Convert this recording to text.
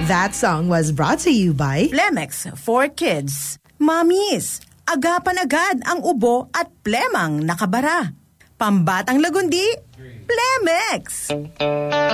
That song was brought to you by Plemex for Kids. Mamis, agapan agad ang ubo at plemang nakabara. Pambatang lagundi, Plemex!